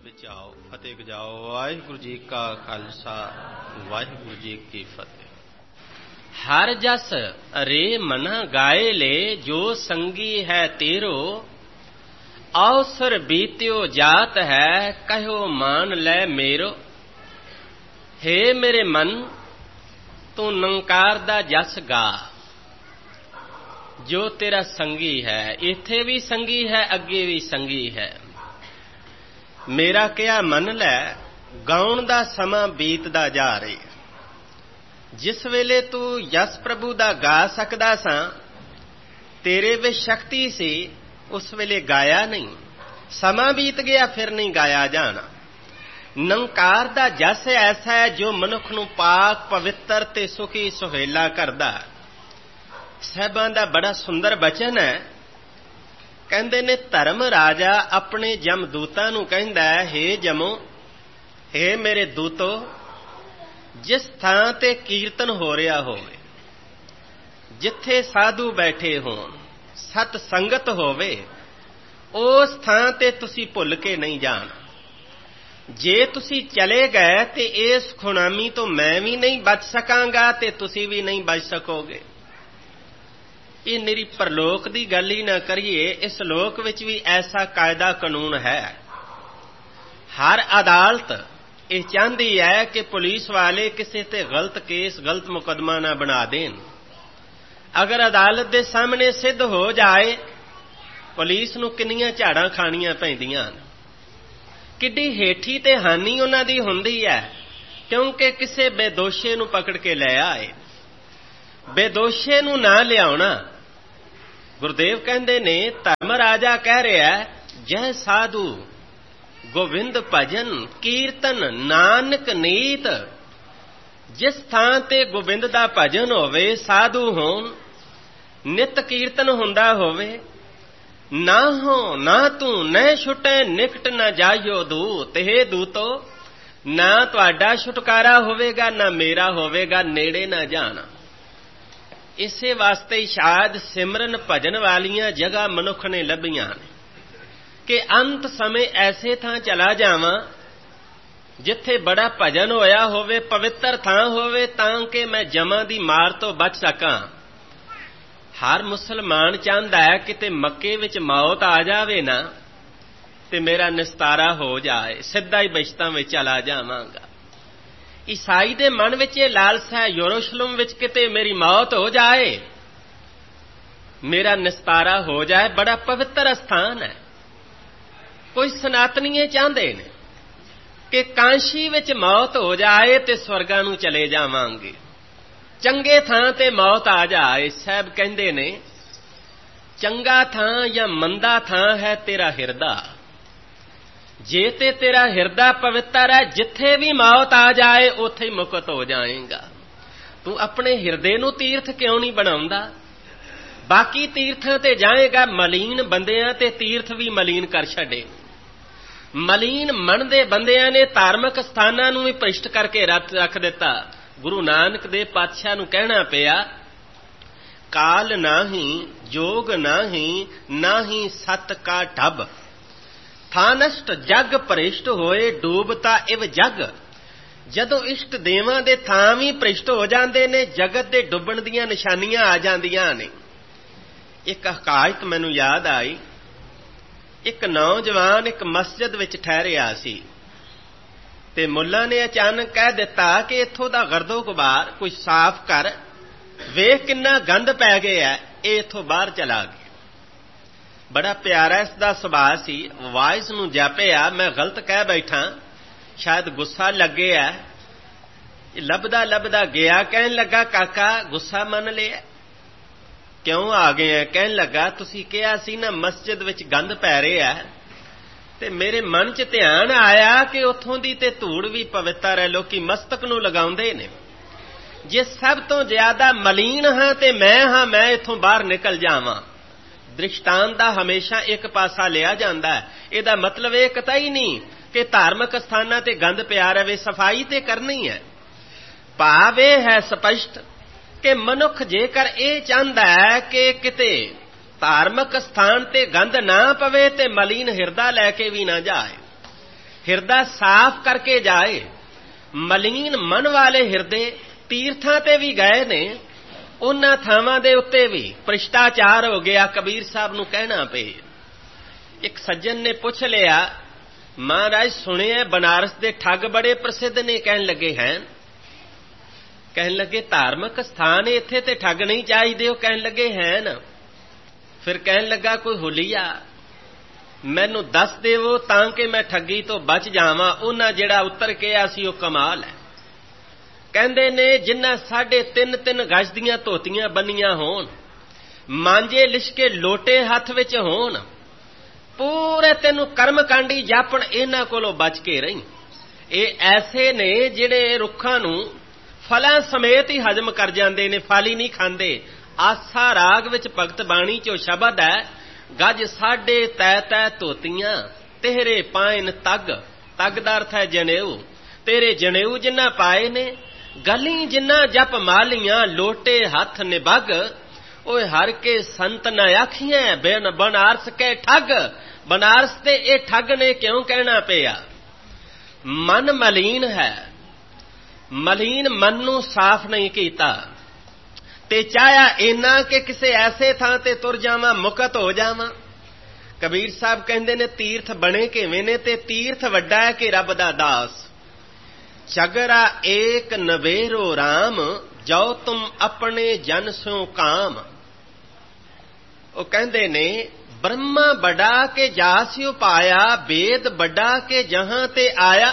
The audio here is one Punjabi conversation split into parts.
ਵਿੱਚ ਆਓ, ਫਤਿਹ ਗਜਾਓ। ਵਾਹਿਗੁਰੂ ਜੀ ਕਾ ਖਾਲਸਾ, ਵਾਹਿਗੁਰੂ ਜੀ ਕੀ ਫਤਿਹ। ਹਰ ਜਸ ਰੇ ਮਨਾ ਗਾਏ ਲੈ, ਜੋ ਸੰਗੀ ਹੈ ਤੇਰੋ। ਅਵਸਰ ਬੀਤਿਓ ਜਾਤ ਹੈ, ਕਹਿਓ ਮਾਨ ਲੈ ਮੇਰੋ। ਹੇ ਮੇਰੇ ਮਨ, ਤੂੰ ਨਿਰੰਕਾਰ ਦਾ ਜਸ ਗਾ, ਜੋ ਤੇਰਾ ਸੰਗੀ ਹੈ। ਇੱਥੇ ਵੀ ਸੰਗੀ ਹੈ, ਅੱਗੇ ਵੀ ਸੰਗੀ ਹੈ। ਮੇਰਾ ਕਿਹਾ ਮੰਨ ਲੈ, ਗਾਉਣ ਦਾ ਸਮਾਂ ਬੀਤਦਾ ਜਾ ਰਿਹਾ। ਜਿਸ ਵੇਲੇ ਤੂੰ ਯਸ ਪ੍ਰਭੂ ਦਾ ਗਾ ਸਕਦਾ ਸਾਂ, ਤੇਰੇ ਵਿੱਚ ਸ਼ਕਤੀ ਸੀ, ਉਸ ਵੇਲੇ ਗਾਇਆ ਨਹੀਂ। ਸਮਾਂ ਬੀਤ ਗਿਆ, ਫਿਰ ਨਹੀਂ ਗਾਇਆ ਜਾਣਾ। ਨਿਰੰਕਾਰ ਦਾ ਜਸ ਐਸਾ ਹੈ ਜੋ ਮਨੁੱਖ ਨੂੰ ਪਾਕ ਪਵਿੱਤਰ ਤੇ ਸੁਖੀ ਸੁਹੇਲਾ ਕਰਦਾ। ਸਾਹਿਬਾਂ ਦਾ ਬੜਾ ਸੁੰਦਰ ਬਚਨ ਹੈ। ਕਹਿੰਦੇ ਨੇ, ਧਰਮ ਰਾਜਾ ਆਪਣੇ ਜਮਦੂਤਾਂ ਨੂੰ ਕਹਿੰਦਾ ਹੈ, ਹੇ ਜਮੋ, ਹੇ ਮੇਰੇ ਦੂਤੋ, ਜਿਸ ਥਾਂ ਤੇ ਕੀਰਤਨ ਹੋ ਰਿਹਾ ਹੋਵੇ, ਜਿੱਥੇ ਸਾਧੂ ਬੈਠੇ ਹੋਣ, ਸਤ ਸੰਗਤ ਹੋਵੇ, ਉਸ ਥਾਂ ਤੇ ਤੁਸੀਂ ਭੁੱਲ ਕੇ ਨਹੀਂ ਜਾਣਾ। ਜੇ ਤੁਸੀਂ ਚਲੇ ਗਏ ਤੇ ਇਸ ਖੁਨਾਮੀ ਤੋਂ ਮੈਂ ਵੀ ਨਹੀਂ ਬਚ ਸਕਾਂਗਾ ਤੇ ਤੁਸੀਂ ਵੀ ਨਹੀਂ ਬਚ ਸਕੋਗੇ। ਇਹ ਮੇਰੀ ਪਰਲੋਕ ਦੀ ਗੱਲ ਹੀ ਨਾ ਕਰੀਏ, ਇਸ ਲੋਕ ਵਿੱਚ ਵੀ ਐਸਾ ਕਾਇਦਾ ਕਾਨੂੰਨ ਹੈ। ਹਰ ਅਦਾਲਤ ਇਹ ਚਾਹੁੰਦੀ ਹੈ ਕਿ ਪੁਲਿਸ ਵਾਲੇ ਕਿਸੇ ਤੇ ਗਲਤ ਕੇਸ, ਗਲਤ ਮੁਕੱਦਮਾ ਨਾ ਬਣਾ ਦੇਣ। ਅਗਰ ਅਦਾਲਤ ਦੇ ਸਾਹਮਣੇ ਸਿੱਧ ਹੋ ਜਾਏ, ਪੁਲਿਸ ਨੂੰ ਕਿੰਨੀਆਂ ਝਾੜਾਂ ਖਾਣੀਆਂ ਪੈਂਦੀਆਂ, ਕਿੱਡੀ ਹੇਠੀ ਤੇ ਹਾਨੀ ਉਹਨਾਂ ਦੀ ਹੁੰਦੀ ਹੈ, ਕਿਉਂਕਿ ਕਿਸੇ ਬੇਦੋਸ਼ੇ ਨੂੰ ਪਕੜ ਕੇ ਲੈ ਆਏ। ਬੇਦੋਸ਼ੇ ਨੂੰ ਨਾ ਲਿਆਉਣਾ। ਗੁਰਦੇਵ ਕਹਿੰਦੇ ਨੇ, ਧਰਮ ਰਾਜਾ ਕਹਿ ਰਿਹਾ, ਜੈ ਸਾਧੂ ਗੋਬਿੰਦ ਭਜਨ ਕੀਰਤਨ ਨਾਨਕ ਨੀਤ। ਜਿਸ ਥਾਂ ਤੇ ਗੋਬਿੰਦ ਦਾ ਭਜਨ ਹੋਵੇ, ਸਾਧੂ ਹੋਣ, ਨਿਤ ਕੀਰਤਨ ਹੁੰਦਾ ਹੋਵੇ, ਨਾ ਹੋ ਨਾ ਤੂੰ ਨਹਿ ਛੁਟੈ ਨਿਕਟ ਨਾ ਜਾਇਓ ਦੂਤ। ਹੇ ਦੂਤੋ, ਨਾ ਤੁਹਾਡਾ ਛੁਟਕਾਰਾ ਹੋਵੇਗਾ, ਨਾ ਮੇਰਾ ਹੋਵੇਗਾ, ਨੇੜੇ ਨਾ ਜਾਣਾ। ਇਸੇ ਵਾਸਤੇ ਹੀ ਸ਼ਾਇਦ ਸਿਮਰਨ ਭਜਨ ਵਾਲੀਆਂ ਜਗ੍ਹਾ ਮਨੁੱਖ ਨੇ ਲੱਭੀਆਂ ਨੇ ਕਿ ਅੰਤ ਸਮੇਂ ਐਸੇ ਥਾਂ ਚਲਾ ਜਾਵਾਂ ਜਿੱਥੇ ਬੜਾ ਭਜਨ ਹੋਇਆ ਹੋਵੇ, ਪਵਿੱਤਰ ਥਾਂ ਹੋਵੇ, ਤਾਂ ਕਿ ਮੈਂ ਜਮਾਂ ਦੀ ਮਾਰ ਤੋਂ ਬਚ ਸਕਾਂ। ਹਰ ਮੁਸਲਮਾਨ ਚਾਹੁੰਦਾ ਹੈ ਕਿਤੇ ਮੱਕੇ ਵਿੱਚ ਮੌਤ ਆ ਜਾਵੇ ਨਾ ਤੇ ਮੇਰਾ ਨਿਸਤਾਰਾ ਹੋ ਜਾਏ, ਸਿੱਧਾ ਹੀ ਬਹਿਸ਼ਤਾਂ ਵਿੱਚ ਚਲਾ ਜਾਵਾਂਗਾ। ਈਸਾਈ ਦੇ ਮਨ ਵਿੱਚ ਇਹ ਲਾਲਸਾ ਹੈ, ਯਰੂਸ਼ਲਮ ਵਿੱਚ ਕਿਤੇ ਮੇਰੀ ਮੌਤ ਹੋ ਜਾਏ, ਮੇਰਾ ਨਿਸਤਾਰਾ ਹੋ ਜਾਏ। ਬੜਾ ਪਵਿੱਤਰ ਸਥਾਨ ਹੈ। ਕੋਈ ਸਨਾਤਨੀਏ ਚਾਹੁੰਦੇ ਨੇ ਕਿ ਕਾਂਸ਼ੀ ਵਿੱਚ ਮੌਤ ਹੋ ਜਾਏ ਤੇ ਸਵਰਗਾਂ ਨੂੰ ਚਲੇ ਜਾਵਾਂਗੇ, ਚੰਗੇ ਥਾਂ ਤੇ ਮੌਤ ਆ ਜਾਏ। ਸਾਹਿਬ ਕਹਿੰਦੇ ਨੇ, ਚੰਗਾ ਥਾਂ ਜਾਂ ਮੰਦਾ ਥਾਂ ਹੈ ਤੇਰਾ ਹਿਰਦਾ। ਜੇ ਤੇ ਤੇਰਾ ਹਿਰਦਾ ਪਵਿੱਤਰ ਹੈ, ਜਿੱਥੇ ਵੀ ਮੌਤ ਆ ਜਾਏ ਉੱਥੇ ਹੀ ਮੁਕਤ ਹੋ ਜਾਏਗਾ। ਤੂੰ ਆਪਣੇ ਹਿਰਦੇ ਨੂੰ ਤੀਰਥ ਕਿਉਂ ਨਹੀਂ ਬਣਾਉਂਦਾ? ਬਾਕੀ ਤੀਰਥਾਂ ਤੇ ਜਾਏਗਾ, ਮਲੀਨ ਬੰਦਿਆਂ ਤੇ ਤੀਰਥ ਵੀ ਮਲੀਨ ਕਰ ਛੱਡੇ। ਮਲੀਨ ਮਨ ਦੇ ਬੰਦਿਆਂ ਨੇ ਧਾਰਮਿਕ ਸਥਾਨਾਂ ਨੂੰ ਵੀ ਭ੍ਰਿਸ਼ਟ ਕਰਕੇ ਰੱਖ ਦਿੱਤਾ। ਗੁਰੂ ਨਾਨਕ ਦੇਵ ਪਾਤਸ਼ਾਹ ਨੂੰ ਕਹਿਣਾ ਪਿਆ, ਕਾਲ ਨਾਹੀਂ ਜੋਗ ਨਾਹੀਂ, ਨਾਹੀਂ ਸਤ ਕਾ ਢਬ। ਥਾਨਸ਼ਟ ਜਗ ਭ੍ਰਿਸ਼ਟ ਹੋਏ, ਡੂਬਤਾ ਇਵ ਜਗ। ਜਦੋਂ ਇਸ਼ਟ ਦੇਵਾਂ ਦੇ ਥਾਂ ਵੀ ਭ੍ਰਿਸ਼ਟ ਹੋ ਜਾਂਦੇ ਨੇ, ਜਗਤ ਦੇ ਡੁੱਬਣ ਦੀਆਂ ਨਿਸ਼ਾਨੀਆਂ ਆ ਜਾਂਦੀਆਂ ਨੇ। ਇੱਕ ਹਕਾਇਤ ਮੈਨੂੰ ਯਾਦ ਆਈ। ਇੱਕ ਨੌਜਵਾਨ ਇੱਕ ਮਸਜਿਦ ਵਿੱਚ ਠਹਿਰਿਆ ਸੀ ਤੇ ਮੁੱਲਾ ਨੇ ਅਚਾਨਕ ਕਹਿ ਦਿੱਤਾ ਕਿ ਇੱਥੋਂ ਦਾ ਗਰਦੋ ਗੁਬਾਰ ਕੋਈ ਸਾਫ਼ ਕਰ, ਵੇਖ ਕਿੰਨਾ ਗੰਦ ਪੈ ਗਿਆ, ਇਹ ਇੱਥੋਂ ਬਾਹਰ ਚਲਾ ਗਿਆ। ਬੜਾ ਪਿਆਰਾ ਇਸ ਦਾ ਸੁਭਾਅ ਸੀ। ਵਾਇਸ ਨੂੰ ਜਾਪਿਆ ਮੈਂ ਗਲਤ ਕਹਿ ਬੈਠਾ, ਸ਼ਾਇਦ ਗੁੱਸਾ ਲੱਗਿਆ। ਲੱਭਦਾ ਲੱਭਦਾ ਗਿਆ, ਕਹਿਣ ਲੱਗਾ, ਕਾਕਾ ਗੁੱਸਾ ਮੰਨ ਲਿਆ, ਕਿਉਂ ਆ ਗਏ? ਕਹਿਣ ਲੱਗਾ, ਤੁਸੀਂ ਕਿਹਾ ਸੀ ਨਾ ਮਸਜਿਦ ਵਿੱਚ ਗੰਦ ਪੈ ਰਿਹਾ, ਤੇ ਮੇਰੇ ਮਨ 'ਚ ਧਿਆਨ ਆਇਆ ਕਿ ਉੱਥੋਂ ਦੀ ਤੇ ਧੂੜ ਵੀ ਪਵਿੱਤਰ ਹੈ, ਲੋਕੀ ਮਸਤਕ ਨੂੰ ਲਗਾਉਂਦੇ ਨੇ। ਜੇ ਸਭ ਤੋਂ ਜ਼ਿਆਦਾ ਮਲੀਨ ਹਾਂ ਤੇ ਮੈਂ ਹਾਂ, ਮੈਂ ਇੱਥੋਂ ਬਾਹਰ ਨਿਕਲ ਜਾਵਾਂ। ਦ੍ਰਿਸ਼ਟਾਂਤ ਦਾ ਹਮੇਸ਼ਾ ਇੱਕ ਪਾਸਾ ਲਿਆ ਜਾਂਦਾ ਹੈ। ਇਹਦਾ ਮਤਲਬ ਇਹ ਕਤਈ ਨਹੀਂ ਕਿ ਧਾਰਮਿਕ ਸਥਾਨਾਂ ਤੇ ਗੰਦ ਪਿਆ ਰਹੇ, ਸਫਾਈ ਤੇ ਕਰਨੀ ਹੈ। ਭਾਵ ਇਹ ਹੈ ਸਪਸ਼ਟ ਕਿ ਮਨੁੱਖ ਜੇਕਰ ਇਹ ਚਾਹੁੰਦਾ ਹੈ ਕਿ ਕਿਤੇ ਧਾਰਮਿਕ ਸਥਾਨ ਤੇ ਗੰਦ ਨਾ ਪਵੇ ਤੇ ਮਲੀਨ ਹਿਰਦਾ ਲੈ ਕੇ ਵੀ ਨਾ ਜਾਏ, ਹਿਰਦਾ ਸਾਫ਼ ਕਰਕੇ ਜਾਏ। ਮਲੀਨ ਮਨ ਵਾਲੇ ਹਿਰਦੇ ਤੀਰਥਾਂ ਤੇ ਵੀ ਗਏ ਨੇ, ਉਹਨਾਂ ਥਾਵਾਂ ਦੇ ਉੱਤੇ ਵੀ ਭ੍ਰਿਸ਼ਟਾਚਾਰ ਹੋ ਗਿਆ। ਕਬੀਰ ਸਾਹਿਬ ਨੂੰ ਕਹਿਣਾ ਪਏ। ਇੱਕ ਸੱਜਣ ਨੇ ਪੁੱਛ ਲਿਆ, ਮਹਾਰਾਜ ਸੁਣਿਆ ਬਨਾਰਸ ਦੇ ਠੱਗ ਬੜੇ ਪ੍ਰਸਿੱਧ ਨੇ। ਕਹਿਣ ਲੱਗੇ ਹੈ? ਕਹਿਣ ਲੱਗੇ ਧਾਰਮਿਕ ਸਥਾਨ ਇੱਥੇ ਤੇ ਠੱਗ ਨਹੀਂ ਚਾਹੀਦੇ। ਉਹ ਕਹਿਣ ਲੱਗੇ ਹੈ ਨਾ। ਫਿਰ ਕਹਿਣ ਲੱਗਾ ਕੋਈ ਹੁਲੀਆ ਮੈਨੂੰ ਦੱਸ ਦੇਵੋ ਤਾਂ ਕਿ ਮੈਂ ਠੱਗੀ ਤੋਂ ਬਚ ਜਾਵਾਂ। ਉਹਨਾਂ ਜਿਹੜਾ ਉੱਤਰ ਕਿਹਾ ਸੀ ਉਹ ਕਮਾਲ ਹੈ। ਕਹਿੰਦੇ ਨੇ ਜਿਨ੍ਹਾਂ 3.5 ਗਜ਼ ਦੀਆਂ ਧੋਤੀਆਂ ਬੰਨੀਆਂ ਹੋਣ, ਮਾਂਜੇ ਲਿਸ਼ਕੇ ਲੋਟੇ ਹੱਥ ਵਿੱਚ ਹੋਣ, ਪੂਰੇ ਤੈਨੂੰ ਕਰਮਕਾਂਡੀ ਜਾਪਣ, ਇਹਨਾਂ ਕੋਲੋਂ ਬਚ ਕੇ ਰਹੀ। ਇਹ ਐਸੇ ਨੇ ਜਿਹੜੇ ਰੁੱਖਾਂ ਨੂੰ ਫਲਾਂ ਸਮੇਤ ਹੀ ਹਜ਼ਮ ਕਰ ਜਾਂਦੇ ਨੇ, ਫਲ ਹੀ ਨਹੀਂ ਖਾਂਦੇ। ਆਸਾ ਰਾਗ ਵਿੱਚ ਭਗਤ ਬਾਣੀ ਚੋਂ ਸ਼ਬਦ ਹੈ, ਗੱਜ 3.5 ਤੈ ਧੋਤੀਆਂ ਤੇਰੇ ਪਾਇਨ ਤੱਗ। ਤੱਗ ਦਾ ਅਰਥ ਹੈ ਜਨੇਊ। ਤੇਰੇ ਜਨੇਊ ਜਿੰਨਾ ਪਾਏ ਨੇ, ਗਲੀ ਜਿੰਨਾ ਜਪ ਮਾਲੀਆਂ, ਲੋਟੇ ਹੱਥ ਨਿਭਗ। ਓਏ ਹਰ ਕੇ ਸੰਤ ਨਾ ਆਖੀਆਂ ਬਨਾਰਸ ਕੇ ਠੱਗ। ਬਨਾਰਸ ਤੇ ਇਹ ਠੱਗ ਨੇ ਕਿਉਂ ਕਹਿਣਾ ਪਿਆ? ਮਨ ਮਲੀਨ ਹੈ। ਮਲੀਨ ਮਨ ਨੂੰ ਸਾਫ਼ ਨਹੀਂ ਕੀਤਾ ਤੇ ਚਾਹਿਆ ਇੰਨਾ ਕਿ ਕਿਸੇ ਐਸੇ ਥਾਂ ਤੇ ਤੁਰ ਜਾਵਾਂ, ਮੁਕਤ ਹੋ ਜਾਵਾਂ। ਕਬੀਰ ਸਾਹਿਬ ਕਹਿੰਦੇ ਨੇ ਤੀਰਥ ਬਣੇ ਕਿਵੇਂ ਨੇ? ਤੇ ਤੀਰਥ ਵੱਡਾ ਹੈ ਕਿ ਰੱਬ ਦਾ ਦਾਸ। ਚਗਰਾ ਏਕ ਨਵੇਰੋ ਰਾਮ, ਜੋ ਤੁਮ ਆਪਣੇ ਜਨ ਸਿਓ ਕਾਮ। ਉਹ ਕਹਿੰਦੇ ਨੇ ਬ੍ਰਹਮਾ ਬੜਾ ਕੇ ਜਾਸਿਓ ਪਾਇਆ, ਵੇਦ ਵੱਡਾ ਕੇ ਜਹਾਂ ਤੇ ਆਇਆ।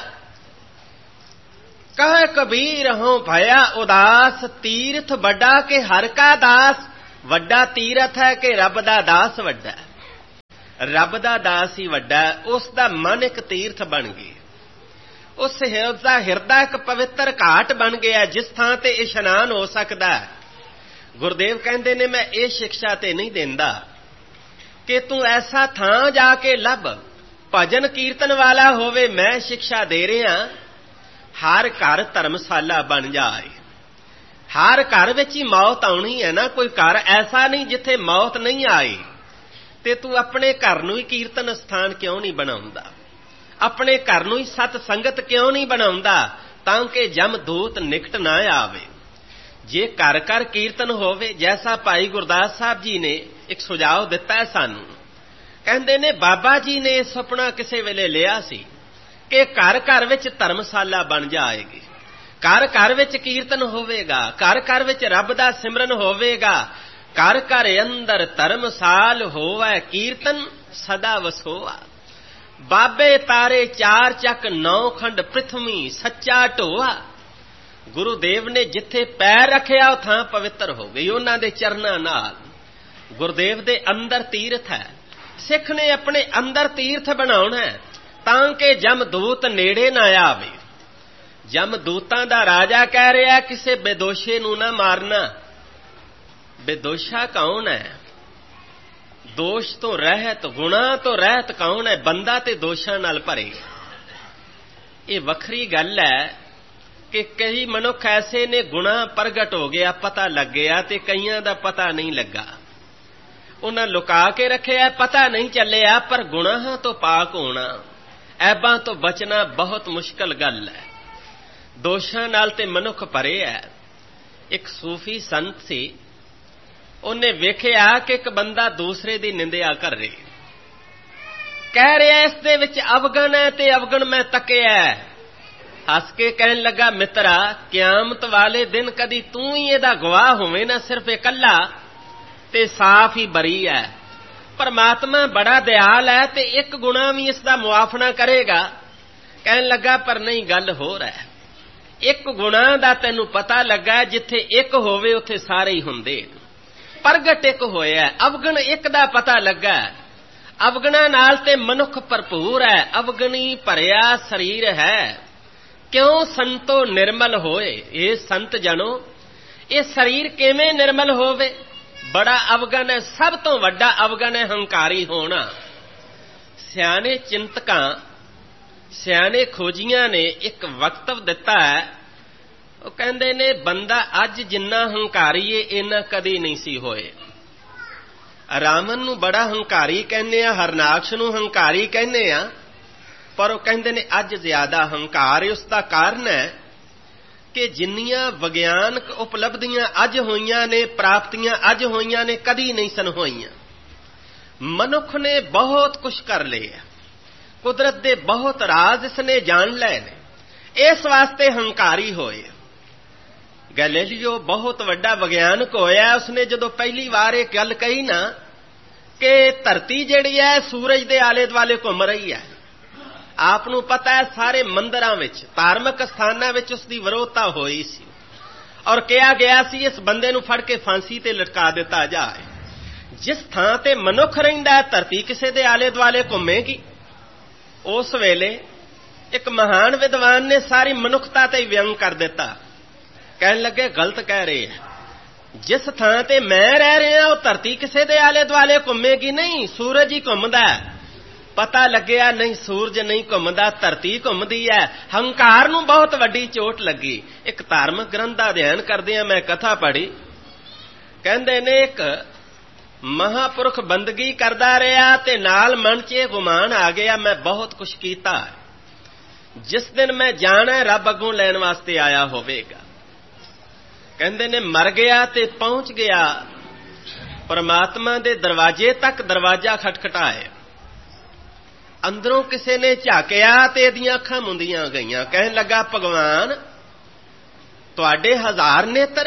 ਕਹ ਕਬੀਰ ਹੋਂ ਭਇਆ ਉਦਾਸ, ਤੀਰਥ ਵੱਡਾ ਕੇ ਹਰ ਕਾ ਦਾਸ। ਵੱਡਾ ਤੀਰਥ ਹੈ ਕਿ ਰੱਬ ਦਾ ਦਾਸ ਵੱਡਾ। ਰੱਬ ਦਾ ਦਾਸ ਹੀ ਵੱਡਾ। ਉਸ ਦਾ ਮਨ ਇੱਕ ਤੀਰਥ ਬਣ ਗਿਆ। ਉਸ ਦਾ ਹਿਰਦਾ ਇੱਕ ਪਵਿੱਤਰ ਘਾਟ ਬਣ ਗਿਆ ਜਿਸ ਥਾਂ ਤੇ ਇਸ਼ਨਾਨ ਹੋ ਸਕਦਾ। ਗੁਰਦੇਵ ਕਹਿੰਦੇ ਨੇ ਮੈਂ ਇਹ ਸਿੱਖਿਆ ਤੇ ਨਹੀਂ ਦਿੰਦਾ ਕਿ ਤੂੰ ਐਸਾ ਥਾਂ ਜਾ ਕੇ ਲੱਭ, ਭਜਨ ਕੀਰਤਨ ਵਾਲਾ ਹੋਵੇ। ਮੈਂ ਸਿੱਖਿਆ ਦੇ ਰਿਹਾ ਹਰ ਘਰ ਧਰਮਸ਼ਾਲਾ ਬਣ ਜਾਏ। ਹਰ ਘਰ ਵਿੱਚ ਹੀ ਮੌਤ ਆਉਣੀ ਹੈ ਨਾ। ਕੋਈ ਘਰ ਐਸਾ ਨਹੀਂ ਜਿੱਥੇ ਮੌਤ ਨਹੀਂ ਆਈ। ਤੇ ਤੂੰ ਆਪਣੇ ਘਰ ਨੂੰ ਹੀ ਕੀਰਤਨ ਸਥਾਨ ਕਿਉਂ ਨਹੀਂ ਬਣਾਉਂਦਾ? ਆਪਣੇ ਘਰ ਨੂੰ ਹੀ ਸਤ ਸੰਗਤ ਕਿਉਂ ਨਹੀਂ ਬਣਾਉਂਦਾ ਤਾਂ ਕਿ ਜਮਦੂਤ ਨਿਕਟ ਨਾ ਆਵੇ। ਜੇ ਘਰ ਘਰ ਕੀਰਤਨ ਹੋਵੇ, ਜੈਸਾ ਭਾਈ ਗੁਰਦਾਸ ਸਾਹਿਬ ਜੀ ਨੇ ਇੱਕ ਸੁਝਾਅ ਦਿੱਤਾ ਹੈ ਸਾਨੂੰ। ਕਹਿੰਦੇ ਨੇ ਬਾਬਾ ਜੀ ਨੇ ਇਹ ਸੁਪਨਾ ਕਿਸੇ ਵੇਲੇ ਲਿਆ ਸੀ ਕਿ ਘਰ ਘਰ ਵਿੱਚ ਧਰਮਸ਼ਾਲਾ ਬਣ ਜਾਏਗੀ, ਘਰ ਘਰ ਵਿੱਚ ਕੀਰਤਨ ਹੋਵੇਗਾ, ਘਰ ਘਰ ਵਿੱਚ ਰੱਬ ਦਾ ਸਿਮਰਨ ਹੋਵੇਗਾ। ਘਰ ਘਰ ਅੰਦਰ ਧਰਮਸਾਲ ਹੋਵੇ, ਕੀਰਤਨ ਸਦਾ ਵਸੋਆ। ਬਾਬੇ ਤਾਰੇ 4 ਚੱਕ 9 ਖੰਡ ਪ੍ਰਿਥਵੀ, ਸੱਚਾ ਢੋਆ। ਗੁਰੂਦੇਵ ਨੇ ਜਿੱਥੇ ਪੈਰ ਰੱਖਿਆ ਉਹ ਥਾਂ ਪਵਿੱਤਰ ਹੋ ਗਈ ਉਹਨਾਂ ਦੇ ਚਰਨਾਂ ਨਾਲ। ਗੁਰਦੇਵ ਦੇ ਅੰਦਰ ਤੀਰਥ ਹੈ। ਸਿੱਖ ਨੇ ਆਪਣੇ ਅੰਦਰ ਤੀਰਥ ਬਣਾਉਣਾ ਤਾਂ ਕਿ ਜਮਦੂਤ ਨੇੜੇ ਨਾ ਆਵੇ। ਜਮਦੂਤਾਂ ਦਾ ਰਾਜਾ ਕਹਿ ਰਿਹਾ ਕਿਸੇ ਬੇਦੋਸ਼ੇ ਨੂੰ ਨਾ ਮਾਰਨਾ। ਬੇਦੋਸ਼ਾ ਕੌਣ ਹੈ? ਦੋਸ਼ ਤੋਂ ਰਹਿਤ, ਗੁਨਾਹ ਤੋਂ ਰਹਿਤ ਕੌਣ ਹੈ? ਬੰਦਾ ਤੇ ਦੋਸ਼ਾਂ ਨਾਲ ਭਰੇ। ਇਹ ਵੱਖਰੀ ਗੱਲ ਹੈ ਕਿ ਕਈ ਮਨੁੱਖ ਐਸੇ ਨੇ ਗੁਨਾਹ ਪ੍ਰਗਟ ਹੋ ਗਿਆ, ਪਤਾ ਲੱਗ ਗਿਆ, ਤੇ ਕਈਆਂ ਦਾ ਪਤਾ ਨਹੀਂ ਲੱਗਾ। ਉਹਨਾਂ ਲੁਕਾ ਕੇ ਰੱਖਿਆ, ਪਤਾ ਨਹੀਂ ਚੱਲਿਆ। ਪਰ ਗੁਨਾਹਾਂ ਤੋਂ ਪਾਕ ਹੋਣਾ, ਐਬਾਂ ਤੋਂ ਬਚਣਾ ਬਹੁਤ ਮੁਸ਼ਕਲ ਗੱਲ ਹੈ। ਦੋਸ਼ਾਂ ਨਾਲ ਤੇ ਮਨੁੱਖ ਭਰੇ ਹੈ। ਇੱਕ ਸੂਫੀ ਸੰਤ ਸੀ, ਉਹਨੇ ਵੇਖਿਆ ਕਿ ਇੱਕ ਬੰਦਾ ਦੂਸਰੇ ਦੀ ਨਿੰਦਿਆ ਕਰ ਰਿਹਾ, ਕਹਿ ਰਿਹਾ ਇਸ ਦੇ ਵਿੱਚ ਅਵਗਣ ਹੈ ਤੇ ਅਵਗਣ ਮੈਂ ਤੱਕਿਆ। ਹੱਸ ਕੇ ਕਹਿਣ ਲੱਗਾ, ਮਿੱਤਰਾ ਕਿਆਮਤ ਵਾਲੇ ਦਿਨ ਕਦੀ ਤੂੰ ਹੀ ਇਹਦਾ ਗਵਾਹ ਹੋਵੇਂ ਨਾ, ਸਿਰਫ ਇਕੱਲਾ, ਤੇ ਸਾਫ਼ ਹੀ ਬਰੀ ਹੈ। ਪਰਮਾਤਮਾ ਬੜਾ ਦਿਆਲ ਹੈ ਤੇ ਇੱਕ ਗੁਨਾਹ ਵੀ ਇਸ ਦਾ ਮੁਆਫਣਾ ਕਰੇਗਾ। ਕਹਿਣ ਲੱਗਾ ਪਰ ਨਹੀਂ, ਗੱਲ ਹੋਰ ਹੈ। ਇੱਕ ਗੁਨਾਹ ਦਾ ਤੈਨੂੰ ਪਤਾ ਲੱਗਾ, ਜਿੱਥੇ ਇੱਕ ਹੋਵੇ ਉੱਥੇ ਸਾਰੇ ਹੀ ਹੁੰਦੇ। ਪ੍ਰਗਟ ਇੱਕ ਹੋਇਆ, ਅਵਗਣ ਇੱਕ ਦਾ ਪਤਾ ਲੱਗਾ। ਅਵਗਣਾ ਨਾਲ ਤੇ ਮਨੁੱਖ ਭਰਪੂਰ ਹੈ, ਅਵਗਣੀ ਭਰਿਆ ਸਰੀਰ ਹੈ। ਕਿਉਂ ਸੰਤੋ ਨਿਰਮਲ ਹੋਏ। ਇਹ ਸੰਤ ਜਨੋ, ਇਹ ਸਰੀਰ ਕਿਵੇਂ ਨਿਰਮਲ ਹੋਵੇ? ਬੜਾ ਅਵਗਣ ਹੈ। ਸਭ ਤੋਂ ਵੱਡਾ ਅਵਗਣ ਹੈ ਹੰਕਾਰੀ ਹੋਣਾ। ਸਿਆਣੇ ਚਿੰਤਕਾਂ, ਸਿਆਣੇ ਖੋਜੀਆਂ ਨੇ ਇੱਕ ਵਕਤਵ ਦਿੱਤਾ ਹੈ। ਉਹ ਕਹਿੰਦੇ ਨੇ ਬੰਦਾ ਅੱਜ ਜਿੰਨਾ ਹੰਕਾਰੀ ਏ ਇੰਨਾ ਕਦੀ ਨਹੀਂ ਸੀ ਹੋਏ। ਰਾਵਣ ਨੂੰ ਬੜਾ ਹੰਕਾਰੀ ਕਹਿੰਦੇ ਆ, ਹਰਨਾਕਸ਼ ਨੂੰ ਹੰਕਾਰੀ ਕਹਿੰਦੇ ਆ, ਪਰ ਉਹ ਕਹਿੰਦੇ ਨੇ ਅੱਜ ਜ਼ਿਆਦਾ ਹੰਕਾਰ ਉਸ ਦਾ ਕਾਰਨ ਹੈ ਕਿ ਜਿੰਨੀਆਂ ਵਿਗਿਆਨਕ ਉਪਲਬਧੀਆਂ ਅੱਜ ਹੋਈਆਂ ਨੇ, ਪ੍ਰਾਪਤੀਆਂ ਅੱਜ ਹੋਈਆਂ ਨੇ, ਕਦੀ ਨਹੀਂ ਸਨ ਹੋਈਆਂ। ਮਨੁੱਖ ਨੇ ਬਹੁਤ ਕੁਝ ਕਰ ਲਿਆ, ਕੁਦਰਤ ਦੇ ਬਹੁਤ ਰਾਜ਼ ਇਸ ਨੇ ਜਾਣ ਲਏ ਨੇ, ਇਸ ਵਾਸਤੇ ਹੰਕਾਰੀ ਹੋਏ। ਗੈਲੀਲੀਓ ਬਹੁਤ ਵੱਡਾ ਵਿਗਿਆਨਕ ਹੋਇਆ। ਉਸਨੇ ਜਦੋਂ ਪਹਿਲੀ ਵਾਰ ਇਹ ਗੱਲ ਕਹੀ ਨਾ ਕਿ ਧਰਤੀ ਜਿਹੜੀ ਹੈ ਸੂਰਜ ਦੇ ਆਲੇ ਦੁਆਲੇ ਘੁੰਮ ਰਹੀ ਹੈ, ਆਪ ਨੂੰ ਪਤਾ ਹੈ ਸਾਰੇ ਮੰਦਰਾਂ ਵਿੱਚ, ਧਾਰਮਿਕ ਸਥਾਨਾਂ ਵਿੱਚ ਉਸ ਦੀ ਵਿਰੋਧਤਾ ਹੋਈ ਸੀ ਔਰ ਕਿਹਾ ਗਿਆ ਸੀ ਇਸ ਬੰਦੇ ਨੂੰ ਫੜ ਕੇ ਫਾਂਸੀ ਤੇ ਲਟਕਾ ਦਿੱਤਾ ਜਾਏ। ਜਿਸ ਥਾਂ ਤੇ ਮਨੁੱਖ ਰਹਿੰਦਾ ਹੈ ਧਰਤੀ ਕਿਸੇ ਦੇ ਆਲੇ ਦੁਆਲੇ ਘੁੰਮੇਗੀ। ਉਸ ਵੇਲੇ ਇੱਕ ਮਹਾਨ ਵਿਦਵਾਨ ਨੇ ਸਾਰੀ ਮਨੁੱਖਤਾ ਤੇ ਵਿਅੰਗ ਕਰ ਦਿੱਤਾ। ਕਹਿਣ ਲੱਗੇ ਗਲਤ ਕਹਿ ਰਹੇ ਹੈ, ਜਿਸ ਥਾਂ ਤੇ ਮੈਂ ਰਹਿ ਰਿਹਾ ਉਹ ਧਰਤੀ ਕਿਸੇ ਦੇ ਆਲੇ ਦੁਆਲੇ ਘੁੰਮੇਗੀ ਨਹੀਂ, ਸੂਰਜ ਹੀ ਘੁੰਮਦਾ। ਪਤਾ ਲੱਗਿਆ ਨਹੀਂ, ਸੂਰਜ ਨਹੀਂ ਘੁੰਮਦਾ, ਧਰਤੀ ਘੁੰਮਦੀ ਹੈ। ਹੰਕਾਰ ਨੂੰ ਬਹੁਤ ਵੱਡੀ ਚੋਟ ਲੱਗੀ। ਇੱਕ ਧਾਰਮਿਕ ਗ੍ਰੰਥ ਦਾ ਅਧਿਐਨ ਕਰਦਿਆਂ ਮੈਂ ਕਥਾ ਪੜ੍ਹੀ। ਕਹਿੰਦੇ ਨੇ ਇੱਕ ਮਹਾਂਪੁਰਖ ਬੰਦਗੀ ਕਰਦਾ ਰਿਹਾ ਤੇ ਨਾਲ ਮਨ 'ਚ ਇਹ ਗੁਮਾਨ ਆ ਗਿਆ ਮੈਂ ਬਹੁਤ ਕੁਝ ਕੀਤਾ, ਜਿਸ ਦਿਨ ਮੈਂ ਜਾਣਾ ਰੱਬ ਅੱਗੋਂ ਲੈਣ ਵਾਸਤੇ ਆਇਆ ਹੋਵੇਗਾ। ਕਹਿੰਦੇ ਨੇ ਮਰ ਗਿਆ ਤੇ ਪਹੁੰਚ ਗਿਆ ਪਰਮਾਤਮਾ ਦੇ ਦਰਵਾਜ਼ੇ ਤੱਕ। ਦਰਵਾਜ਼ਾ ਖਟਖਟਾਇਆ, ਅੰਦਰੋਂ ਕਿਸੇ ਨੇ ਝਾਕਿਆ ਤੇ ਇਹਦੀਆਂ ਅੱਖਾਂ ਮੁੰਦੀਆਂ ਗਈਆਂ। ਕਹਿਣ ਲੱਗਾ ਭਗਵਾਨ ਤੁਹਾਡੇ 1000 ਨੇਤਰ,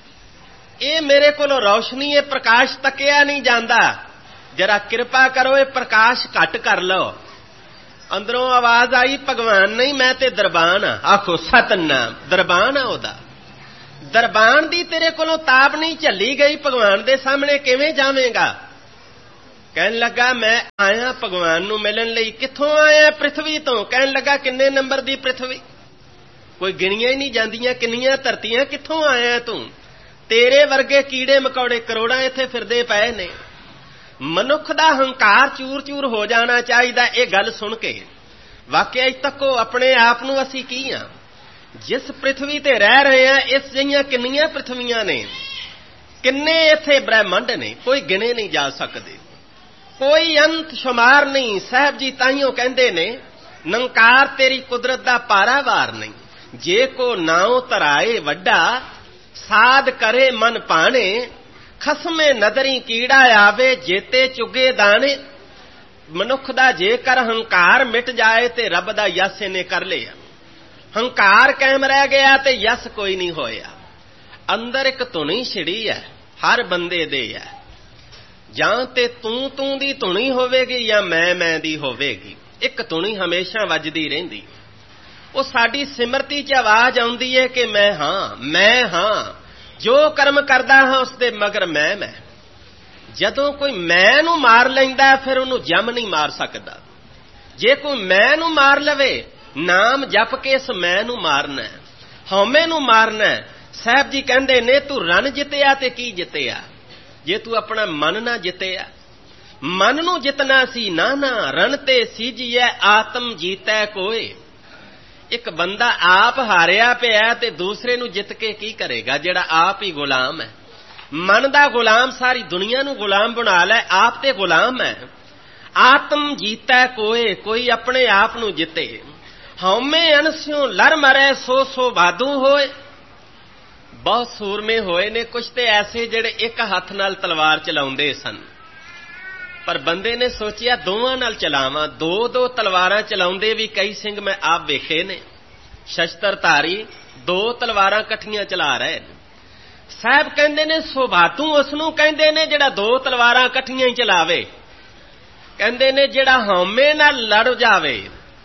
ਇਹ ਮੇਰੇ ਕੋਲੋਂ ਰੌਸ਼ਨੀ, ਇਹ ਪ੍ਰਕਾਸ਼ ਤੱਕਿਆ ਨਹੀਂ ਜਾਂਦਾ, ਜਰਾ ਕਿਰਪਾ ਕਰੋ ਇਹ ਪ੍ਰਕਾਸ਼ ਘੱਟ ਕਰ ਲਓ। ਅੰਦਰੋਂ ਆਵਾਜ਼ ਆਈ ਭਗਵਾਨ ਨਹੀਂ ਮੈਂ ਤੇ ਦਰਬਾਨ ਆ। ਆਖੋ ਸਤਨਾਮ, ਦਰਬਾਨ ਆ ਉਹਦਾ। ਦਰਬਾਨ ਦੀ ਤੇਰੇ ਕੋਲੋਂ ਤਾਬ ਨਹੀਂ ਝੱਲੀ ਗਈ, ਭਗਵਾਨ ਦੇ ਸਾਹਮਣੇ ਕਿਵੇਂ ਜਾਵੇਂਗਾ? ਕਹਿਣ ਲੱਗਾ ਮੈਂ ਆਇਆ ਭਗਵਾਨ ਨੂੰ ਮਿਲਣ ਲਈ। ਕਿੱਥੋਂ ਆਇਆ? ਪ੍ਰਿਥਵੀ ਤੋਂ। ਕਹਿਣ ਲੱਗਾ ਕਿੰਨੇ ਨੰਬਰ ਦੀ ਪ੍ਰਿਥਵੀ? ਕੋਈ ਗਿਣੀਆਂ ਹੀ ਨਹੀਂ ਜਾਂਦੀਆਂ ਕਿੰਨੀਆਂ ਧਰਤੀਆਂ, ਕਿੱਥੋਂ ਆਇਆ ਤੂੰ? ਤੇਰੇ ਵਰਗੇ ਕੀੜੇ ਮਕੌੜੇ ਕਰੋੜਾਂ ਇੱਥੇ ਫਿਰਦੇ ਪਏ ਨੇ। ਮਨੁੱਖ ਦਾ ਹੰਕਾਰ ਚੂਰ ਚੂਰ ਹੋ ਜਾਣਾ ਚਾਹੀਦਾ ਇਹ ਗੱਲ ਸੁਣ ਕੇ। ਵਾਕਿਆ ਤੱਕੋ ਆਪਣੇ ਆਪ ਨੂੰ ਅਸੀਂ ਕੀ ਹਾਂ? ਜਿਸ ਪ੍ਰਿਥਵੀ ਤੇ ਰਹਿ ਰਹੇ ਹਾਂ ਇਸ ਜਿਹੀਆਂ ਕਿੰਨੀਆਂ ਪ੍ਰਿਥਵੀਆਂ ਨੇ, ਕਿੰਨੇ ਇੱਥੇ ਬ੍ਰਹਿਮੰਡ ਨੇ, ਕੋਈ ਗਿਣੇ ਨਹੀਂ ਜਾ ਸਕਦੇ, ਕੋਈ ਅੰਤ ਸ਼ੁਮਾਰ ਨਹੀਂ। ਸਾਹਿਬ ਜੀ ਤਾਈਓ ਕਹਿੰਦੇ ਨੇ ਨੰਕਾਰ ਤੇਰੀ ਕੁਦਰਤ ਦਾ ਪਾਰਾਵਾਰ ਨਹੀਂ। ਜੇ ਕੋ ਨਾਉ ਧਰਾਏ ਵੱਡਾ, ਸਾਧ ਕਰੇ ਮਨ ਪਾਣੇ, ਖਸਮੇ ਨਦਰੀ ਕੀੜਾ ਆਵੇ, ਜੇਤੇ ਚੁਗੇ ਦਾਣੇ। ਮਨੁੱਖ ਦਾ ਜੇਕਰ ਹੰਕਾਰ ਮਿਟ ਜਾਏ ਤੇ ਰੱਬ ਦਾ ਯਸ ਇਹਨੇ ਕਰ ਲਿਆ। ਹੰਕਾਰ ਕਾਇਮ ਰਹਿ ਗਿਆ ਤੇ ਯਸ ਕੋਈ ਨਹੀਂ ਹੋਇਆ। ਅੰਦਰ ਇੱਕ ਧੁਨੀ ਛਿੜੀ ਹੈ ਹਰ ਬੰਦੇ ਦੇ ਹੈ, ਜਾਂ ਤੇ ਤੂੰ ਦੀ ਧੁਨੀ ਹੋਵੇਗੀ ਜਾਂ ਮੈਂ ਦੀ ਹੋਵੇਗੀ। ਇੱਕ ਧੁਨੀ ਹਮੇਸ਼ਾ ਵੱਜਦੀ ਰਹਿੰਦੀ। ਉਹ ਸਾਡੀ ਸਿਮਰਤੀ 'ਚ ਆਵਾਜ਼ ਆਉਂਦੀ ਹੈ ਕਿ ਮੈਂ ਹਾਂ, ਜੋ ਕਰਮ ਕਰਦਾ ਹਾਂ ਉਸ ਦੇ ਮਗਰ ਮੈਂ। ਜਦੋਂ ਕੋਈ ਮੈਂ ਨੂੰ ਮਾਰ ਲੈਂਦਾ ਫਿਰ ਉਹਨੂੰ ਜਮ ਨਹੀਂ ਮਾਰ ਸਕਦਾ। ਜੇ ਕੋਈ ਮੈਂ ਨੂੰ ਮਾਰ ਲਵੇ, ਨਾਮ ਜਪ ਕੇ ਇਸ ਮੈਂ ਨੂੰ ਮਾਰਨਾ, ਹਉਮੈ ਨੂੰ ਮਾਰਨਾ। ਸਾਹਿਬ ਜੀ ਕਹਿੰਦੇ ਨੇ ਤੂੰ ਰਨ ਜਿੱਤਿਆ ਤੇ ਕੀ ਜਿੱਤਿਆ ਜੇ ਤੂੰ ਆਪਣਾ ਮਨ ਨਾ ਜਿੱਤਿਆ? ਮਨ ਨੂੰ ਜਿੱਤਣਾ ਸੀ ਨਾ ਰਨ ਤੇ ਸੀਜੀਐ ਆਤਮ ਜੀਤੈ ਕੋਏ। ਇੱਕ ਬੰਦਾ ਆਪ ਹਾਰਿਆ ਪਿਆ ਤੇ ਦੂਸਰੇ ਨੂੰ ਜਿੱਤ ਕੇ ਕੀ ਕਰੇਗਾ ਜਿਹੜਾ ਆਪ ਹੀ ਗੁਲਾਮ ਹੈ? ਮਨ ਦਾ ਗੁਲਾਮ ਸਾਰੀ ਦੁਨੀਆ ਨੂੰ ਗੁਲਾਮ ਬਣਾ ਲੈ, ਆਪ ਤੇ ਗੁਲਾਮ ਹੈ। ਆਤਮ ਜੀਤੈ ਕੋਏ, ਕੋਈ ਆਪਣੇ ਆਪ ਨੂੰ ਜਿੱਤੇ। ਹਉਮੈ ਅਨਸਿਓ ਲੜ ਮਰੈ, ਸੋ ਬਾਦੂ ਹੋਏ। ਬਹੁਤ ਸੂਰਮੇ ਹੋਏ ਨੇ ਕੁਝ ਤੇ ਐਸੇ ਜਿਹੜੇ ਇੱਕ ਹੱਥ ਨਾਲ ਤਲਵਾਰ ਚਲਾਉਂਦੇ ਸਨ, ਪਰ ਬੰਦੇ ਨੇ ਸੋਚਿਆ ਦੋਵਾਂ ਨਾਲ ਚਲਾਵਾਂ। ਦੋ ਤਲਵਾਰਾਂ ਚਲਾਉਂਦੇ ਵੀ ਕਈ ਸਿੰਘ ਮੈਂ ਆਪ ਵੇਖੇ ਨੇ, ਸ਼ਸਤਰਧਾਰੀ 2 ਤਲਵਾਰਾਂ ਇਕੱਠੀਆਂ ਚਲਾ ਰਹੇ ਨੇ। ਸਾਹਿਬ ਕਹਿੰਦੇ ਨੇ ਸੁਭਾਤੂ ਉਸ ਨੂੰ ਕਹਿੰਦੇ ਨੇ ਜਿਹੜਾ 2 ਤਲਵਾਰਾਂ ਇਕੱਠੀਆਂ ਹੀ ਚਲਾਵੇ। ਕਹਿੰਦੇ ਨੇ ਜਿਹੜਾ ਹਉਮੈ ਨਾਲ ਲੜ ਜਾਵੇ,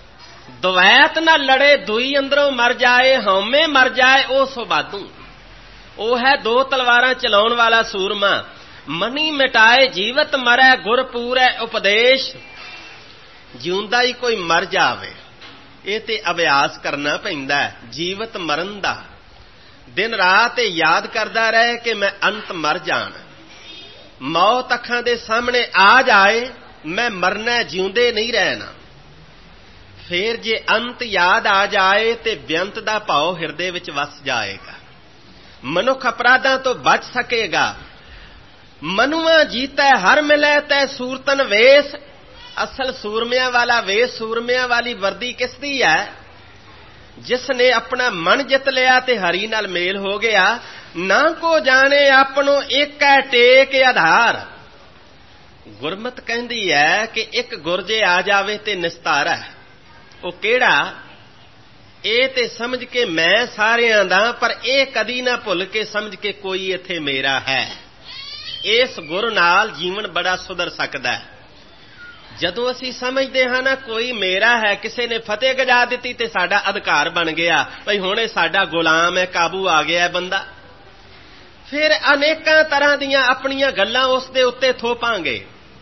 ਦਵੈਤ ਨਾਲ ਲੜੇ, ਦੂਈ ਅੰਦਰੋਂ ਮਰ ਜਾਏ, ਹਉਮੈ ਮਰ ਜਾਏ, ਉਹ ਸੁਭਾਤੂ। ਉਹ ਹੈ 2 ਤਲਵਾਰਾਂ ਚਲਾਉਣ ਵਾਲਾ ਸੂਰਮਾ। ਮਨੀ ਮਿਟਾਏ ਜੀਵਤ ਮਰੈ, ਗੁਰ ਪੂਰੈ ਉਪਦੇਸ਼। ਜਿਉਂਦਾ ਹੀ ਕੋਈ ਮਰ ਜਾਵੇ, ਇਹ ਤੇ ਅਭਿਆਸ ਕਰਨਾ ਪੈਂਦਾ ਹੈ ਜੀਵਤ ਮਰਨ ਦਾ। ਦਿਨ ਰਾਤ ਇਹ ਯਾਦ ਕਰਦਾ ਰਹੇ ਕਿ ਮੈਂ ਅੰਤ ਮਰ ਜਾਣਾ। ਮੌਤ ਅੱਖਾਂ ਦੇ ਸਾਹਮਣੇ ਆ ਜਾਏ, ਮੈਂ ਮਰਨਾ, ਜਿਉਂਦੇ ਨਹੀਂ ਰਹਿਣਾ। ਫੇਰ ਜੇ ਅੰਤ ਯਾਦ ਆ ਜਾਏ ਤੇ ਬੇਅੰਤ ਦਾ ਭਾਉ ਹਿਰਦੇ ਵਿੱਚ ਵਸ ਜਾਏਗਾ। ਮਨੁੱਖ ਅਪਰਾਧਾਂ ਤੋਂ ਬਚ ਸਕੇਗਾ। ਮਨੁਆ ਜੀਤੈ ਹਰ ਮਿਲੈ ਤੈ ਸੂਰਤਨ ਵੇਸ। ਅਸਲ ਸੂਰਮਿਆਂ ਵਾਲਾ ਵੇਸ, ਸੂਰਮਿਆਂ ਵਾਲੀ ਵਰਦੀ ਕਿਸ ਦੀ ਹੈ? ਜਿਸ ਨੇ ਆਪਣਾ ਮਨ ਜਿੱਤ ਲਿਆ ਤੇ ਹਰੀ ਨਾਲ ਮੇਲ ਹੋ ਗਿਆ। ਨਾ ਕੋ ਜਾਣੇ ਆਪਣੋ ਏਕੈ ਟੇਕ ਆਧਾਰ। ਗੁਰਮਤ ਕਹਿੰਦੀ ਹੈ ਕਿ ਇੱਕ ਗੁਰ ਜੇ ਆ ਜਾਵੇ ਤੇ ਨਿਸਤਾਰਾ। ਉਹ ਕਿਹੜਾ? ਇਹ ਤੇ ਸਮਝ ਕੇ ਮੈਂ ਸਾਰਿਆਂ ਦਾ, ਪਰ ਇਹ ਕਦੀ ਨਾ ਭੁੱਲ ਕੇ ਸਮਝ ਕੇ ਕੋਈ ਇੱਥੇ ਮੇਰਾ ਹੈ। ਇਸ ਗੁਰ ਨਾਲ ਜੀਵਨ ਬੜਾ ਸੁਧਰ ਸਕਦਾ ਹੈ। ਜਦੋਂ ਅਸੀਂ ਸਮਝਦੇ ਹਾਂ ਨਾ ਕੋਈ ਮੇਰਾ ਹੈ, ਕਿਸੇ ਨੇ ਫਤਿਹ ਗਜਾ ਦਿੱਤੀ ਤੇ ਸਾਡਾ ਅਧਿਕਾਰ ਬਣ ਗਿਆ, ਭਈ ਹੁਣ ਇਹ ਸਾਡਾ ਗੁਲਾਮ ਹੈ, ਕਾਬੂ ਆ ਗਿਆ ਬੰਦਾ। ਫਿਰ ਅਨੇਕਾਂ ਤਰ੍ਹਾਂ ਦੀਆਂ ਆਪਣੀਆਂ ਗੱਲਾਂ ਉਸ ਦੇ ਉੱਤੇ ਥੋਪਾਂਗੇ।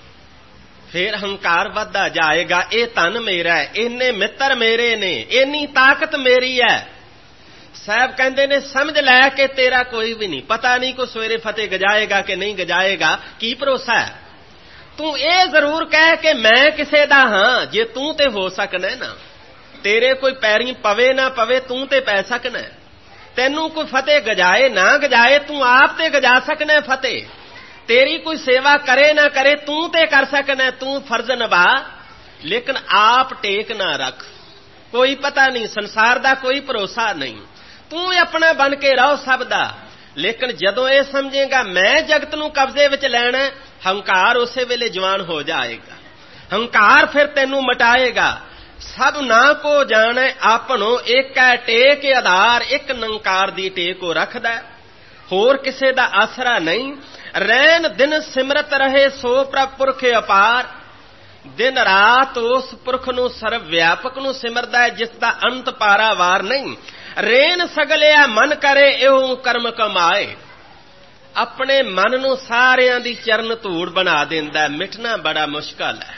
ਫਿਰ ਹੰਕਾਰ ਵੱਧਦਾ ਜਾਏਗਾ। ਇਹ ਧਨ ਮੇਰਾ ਹੈ, ਇੰਨੇ ਮਿੱਤਰ ਮੇਰੇ ਨੇ, ਇੰਨੀ ਤਾਕਤ ਮੇਰੀ ਹੈ। ਸਾਹਿਬ ਕਹਿੰਦੇ ਨੇ ਸਮਝ ਲੈ ਕੇ ਤੇਰਾ ਕੋਈ ਵੀ ਨਹੀਂ, ਪਤਾ ਨਹੀਂ ਕੋਈ ਸਵੇਰੇ ਫਤਿਹ ਗਜਾਏਗਾ ਕਿ ਨਹੀਂ ਗਜਾਏਗਾ, ਕੀ ਭਰੋਸਾ ਹੈ। ਤੂੰ ਇਹ ਜ਼ਰੂਰ ਕਹਿ ਕਿ ਮੈਂ ਕਿਸੇ ਦਾ ਹਾਂ, ਜੇ ਤੂੰ ਤੇ ਹੋ ਸਕਣਾ ਨਾ। ਤੇਰੇ ਕੋਈ ਪੈਰੀਂ ਪਵੇ ਨਾ ਪਵੇ, ਤੂੰ ਤੇ ਪੈ ਸਕਣਾ। ਤੈਨੂੰ ਕੋਈ ਫਤਿਹ ਗਜਾਏ ਨਾ ਗਜਾਏ, ਤੂੰ ਆਪ ਤੇ ਗਜਾ ਸਕਣਾ ਫਤਿਹ। ਤੇਰੀ ਕੋਈ ਸੇਵਾ ਕਰੇ ਨਾ ਕਰੇ, ਤੂੰ ਤੇ ਕਰ ਸਕਣਾ। ਤੂੰ ਫਰਜ਼ ਨਿਭਾ, ਲੇਕਿਨ ਆਪ ਟੇਕ ਨਾ ਰੱਖ। ਕੋਈ ਪਤਾ ਨਹੀਂ, ਸੰਸਾਰ ਦਾ ਕੋਈ ਭਰੋਸਾ ਨਹੀਂ। ਤੂੰ ਆਪਣਾ ਬਣ ਕੇ ਰਹੋ ਸਭ ਦਾ। ਲੇਕਿਨ ਜਦੋਂ ਇਹ ਸਮਝੇਗਾ ਮੈਂ ਜਗਤ ਨੂੰ ਕਬਜ਼ੇ ਵਿੱਚ ਲੈਣਾ, ਹੰਕਾਰ ਉਸੇ ਵੇਲੇ ਜਵਾਨ ਹੋ ਜਾਏਗਾ। ਹੰਕਾਰ ਫਿਰ ਤੈਨੂੰ ਮਟਾਏਗਾ। ਸਭ ਨਾ ਕੋ ਜਾਣੇ ਆਪਣੋ ਏਕੈ ਟੇਕ ਆਧਾਰ। ਇੱਕ ਨਿਰੰਕਾਰ ਦੀ ਟੇਕ ਉਹ ਰੱਖਦਾ, ਹੋਰ ਕਿਸੇ ਦਾ ਆਸਰਾ ਨਹੀਂ। ਰੈਨ ਦਿਨ ਸਿਮਰਤ ਰਹੇ ਸੋ ਪ੍ਰਭ ਪੁਰਖ ਅਪਾਰ। ਦਿਨ ਰਾਤ ਉਸ ਪੁਰਖ ਨੂੰ, ਸਰਵ ਵਿਆਪਕ ਨੂੰ ਸਿਮਰਦਾ ਹੈ, ਜਿਸ ਦਾ ਅੰਤ ਪਾਰਾਵਾਰ ਨਹੀਂ। ਰੇਨ ਸਗਲਿਆ ਮਨ ਕਰੇ ਇਹੋ ਕਰਮ ਕਮਾਏ। ਆਪਣੇ ਮਨ ਨੂੰ ਸਾਰਿਆਂ ਦੀ ਚਰਨ ਧੂੜ ਬਣਾ ਦਿੰਦਾ। ਮਿਟਣਾ ਬੜਾ ਮੁਸ਼ਕਲ ਹੈ।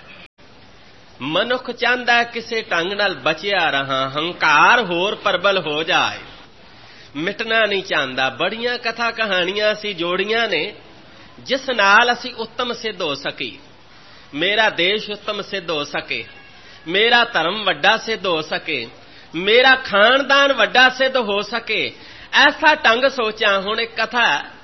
ਮਨੁੱਖ ਚਾਹੁੰਦਾ ਕਿਸੇ ਢੰਗ ਨਾਲ ਬਚਿਆ ਰਹਾ, ਹੰਕਾਰ ਹੋਰ ਪ੍ਰਬਲ ਹੋ ਜਾਏ, ਮਿਟਣਾ ਨਹੀਂ ਚਾਹੁੰਦਾ। ਬੜੀਆਂ ਕਥਾ ਕਹਾਣੀਆਂ ਅਸੀਂ ਜੋੜੀਆਂ ਨੇ ਜਿਸ ਨਾਲ ਅਸੀਂ ਉੱਤਮ ਸਿੱਧ ਹੋ ਸਕੀ। ਮੇਰਾ ਦੇਸ਼ ਉੱਤਮ ਸਿੱਧ ਹੋ ਸਕੇ, ਮੇਰਾ ਧਰਮ ਵੱਡਾ ਸਿੱਧ ਹੋ ਸਕੇ, ਮੇਰਾ ਖਾਨਦਾਨ ਵੱਡਾ ਸਿੱਧ ਹੋ ਸਕੇ। ਐਸਾ ਢੰਗ ਸੋਚਾਂ। ਹੁਣ ਇੱਕ ਕਥਾ,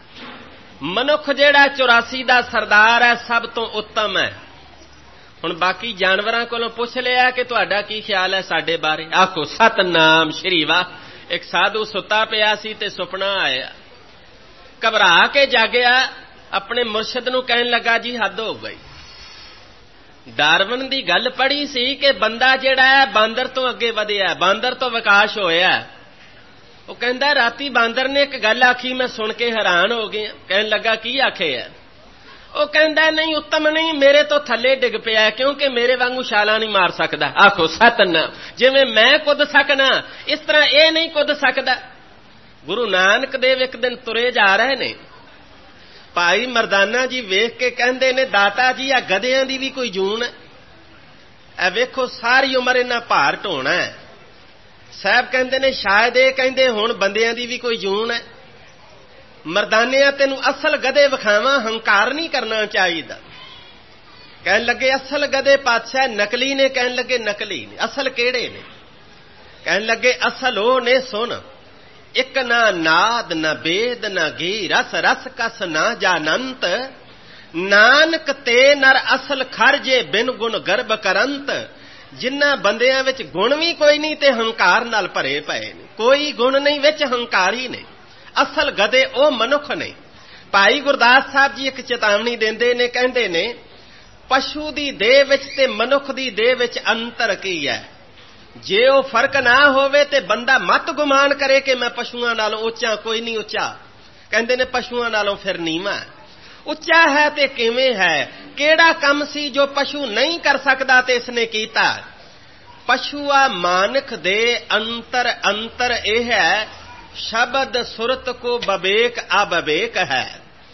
ਮਨੁੱਖ ਜਿਹੜਾ 84 ਦਾ ਸਰਦਾਰ ਹੈ, ਸਭ ਤੋਂ ਉੱਤਮ ਹੈ। ਹੁਣ ਬਾਕੀ ਜਾਨਵਰਾਂ ਕੋਲੋਂ ਪੁੱਛ ਲਿਆ ਕਿ ਤੁਹਾਡਾ ਕੀ ਖਿਆਲ ਹੈ ਸਾਡੇ ਬਾਰੇ? ਆਖੋ ਸਤਨਾਮ ਸ਼੍ਰੀ ਵਾਹ। ਇੱਕ ਸਾਧੂ ਸੁੱਤਾ ਪਿਆ ਸੀ ਤੇ ਸੁਪਨਾ ਆਇਆ, ਘਬਰਾ ਕੇ ਜਾਗਿਆ, ਆਪਣੇ ਮੁਰਸ਼ਿਦ ਨੂੰ ਕਹਿਣ ਲੱਗਾ ਜੀ ਹੱਦ ਹੋ ਗਈ। ਡਾਰਵਨ ਦੀ ਗੱਲ ਪੜ੍ਹੀ ਸੀ ਕਿ ਬੰਦਾ ਜਿਹੜਾ ਹੈ ਬਾਂਦਰ ਤੋਂ ਅੱਗੇ ਵਧਿਆ, ਬਾਂਦਰ ਤੋਂ ਵਿਕਾਸ ਹੋਇਆ। ਉਹ ਕਹਿੰਦਾ ਰਾਤੀ ਬਾਂਦਰ ਨੇ ਇੱਕ ਗੱਲ ਆਖੀ, ਮੈਂ ਸੁਣ ਕੇ ਹੈਰਾਨ ਹੋ ਗਿਆ। ਕਹਿਣ ਲੱਗਾ ਕੀ ਆਖੇ ਹੈ? ਉਹ ਕਹਿੰਦਾ ਨਹੀਂ ਉੱਤਮ ਨਹੀਂ, ਮੇਰੇ ਤੋਂ ਥੱਲੇ ਡਿੱਗ ਪਿਆ, ਕਿਉਂਕਿ ਮੇਰੇ ਵਾਂਗੂ ਛਾਲਾਂ ਨਹੀਂ ਮਾਰ ਸਕਦਾ। ਆਖੋ ਸਤਨਾਮ। ਜਿਵੇਂ ਮੈਂ ਕੁੱਦ ਸਕਣਾ, ਇਸ ਤਰ੍ਹਾਂ ਇਹ ਨਹੀਂ ਕੁੱਦ ਸਕਦਾ। ਗੁਰੂ ਨਾਨਕ ਦੇਵ ਇੱਕ ਦਿਨ ਤੁਰੇ ਜਾ ਰਹੇ ਨੇ, ਭਾਈ ਮਰਦਾਨਾ ਜੀ ਵੇਖ ਕੇ ਕਹਿੰਦੇ ਨੇ ਦਾਤਾ ਜੀ ਆ ਗਧਿਆਂ ਦੀ ਵੀ ਕੋਈ ਜੂਨ ਹੈ? ਇਹ ਵੇਖੋ ਸਾਰੀ ਉਮਰ ਇਹਨਾਂ ਭਾਰ ਢੋਣਾ ਹੈ। ਸਾਹਿਬ ਕਹਿੰਦੇ ਨੇ ਸ਼ਾਇਦ ਇਹ ਕਹਿੰਦੇ ਹੁਣ ਬੰਦਿਆਂ ਦੀ ਵੀ ਕੋਈ ਜੂਨ ਹੈ। ਮਰਦਾਨਿਆਂ ਤੈਨੂੰ ਅਸਲ ਗਧੇ ਵਿਖਾਵਾਂ, ਹੰਕਾਰ ਨਹੀਂ ਕਰਨਾ ਚਾਹੀਦਾ। ਕਹਿਣ ਲੱਗੇ ਅਸਲ ਗਧੇ ਪਾਤਸ਼ਾਹ ਨਕਲੀ ਨੇ? ਕਹਿਣ ਲੱਗੇ ਨਕਲੀ ਨੇ। ਅਸਲ ਕਿਹੜੇ ਨੇ? ਕਹਿਣ ਲੱਗੇ ਅਸਲ ਉਹ ਨੇ, ਸੁਣ, ਇੱਕ ਨਾ ਨਾਦ ਨਾ ਬੇਦ ਨਾ ਗੀ, ਰਸ ਰਸ ਕਸ ਨਾ ਜਾਨੰਤ। ਨਾਨਕ ਤੇ ਨਰ ਅਸਲ ਖਰਜੇ ਬਿਨ ਗੁਣ ਗਰਭ ਕਰੰਤ। ਜਿਨ੍ਹਾਂ ਬੰਦਿਆਂ ਵਿੱਚ ਗੁਣ ਵੀ ਕੋਈ ਨਹੀਂ ਤੇ ਹੰਕਾਰ ਨਾਲ ਭਰੇ ਪਏ ਨੇ, ਕੋਈ ਗੁਣ ਨਹੀਂ, ਵਿੱਚ ਹੰਕਾਰੀ ਨੇ। ਅਸਲ ਗਧੇ ਉਹ ਮਨੁੱਖ ਨੇ। ਭਾਈ ਗੁਰਦਾਸ ਸਾਹਿਬ ਜੀ ਇੱਕ ਚੇਤਾਵਨੀ ਦਿੰਦੇ ਨੇ, ਕਹਿੰਦੇ ਨੇ ਪਸ਼ੂ ਦੀ ਦੇਹ ਵਿੱਚ ਤੇ ਮਨੁੱਖ ਦੀ ਦੇਹ ਵਿੱਚ ਅੰਤਰ ਕੀ ਹੈ? ਜੇ ਉਹ ਫਰਕ ਨਾ ਹੋਵੇ ਤੇ ਬੰਦਾ ਮਤ ਗੁਮਾਨ ਕਰੇ ਕਿ ਮੈਂ ਪਸ਼ੂਆਂ ਨਾਲੋਂ ਉੱਚਾ, ਕੋਈ ਨਹੀਂ ਉੱਚਾ। ਕਹਿੰਦੇ ਨੇ ਪਸ਼ੂਆਂ ਨਾਲੋਂ ਫਿਰ ਨੀਵਾਂ। ਉੱਚਾ ਹੈ ਤੇ ਕਿਵੇਂ ਹੈ? ਕਿਹੜਾ ਕੰਮ ਸੀ ਜੋ ਪਸ਼ੂ ਨਹੀਂ ਕਰ ਸਕਦਾ ਤੇ ਇਸਨੇ ਕੀਤਾ? ਪਸ਼ੂਆ ਮਾਨਖ ਦੇ ਅੰਤਰ ਅੰਤਰ ਇਹ ਹੈ, ਸ਼ਬਦ ਸੁਰਤ ਕੋ ਬਵੇਕ ਅਬਵੇਕ ਹੈ।